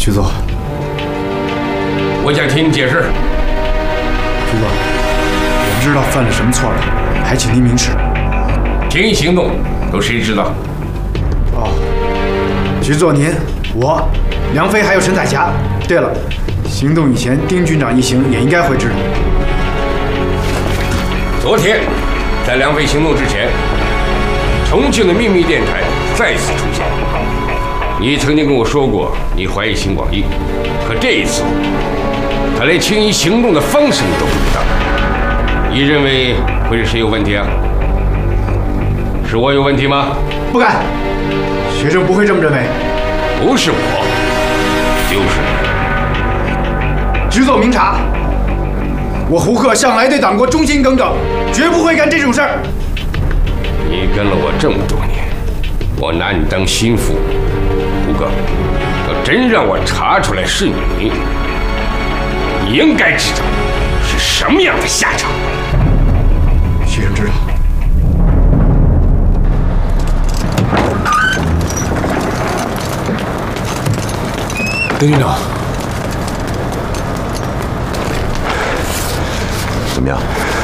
局座， 我想听你解释。 局座，我不知道犯了什么错了，还请您明示。 情谊行动都谁知道？ 哦，局座您、我、梁飞还有陈彩霞。对了，行动以前，丁军长一行也应该会知道。 昨天，在梁飞行动之前，重庆的秘密电台再次出现。你曾经跟我说过，你怀疑邢广义，可这一次，他连情谊行动的方式都不知道。你认为会是谁有问题啊？是我有问题吗？ 不敢，学生不会这么认为。 不是我，就是你。 局座明察，我胡克向来对党国忠心耿耿，绝不会干这种事儿。 你跟了我这么多年，我拿你当心腹。胡克，要真让我查出来是你，你应该知道是什么样的下场。 学生知道。 丁军长， 怎么样？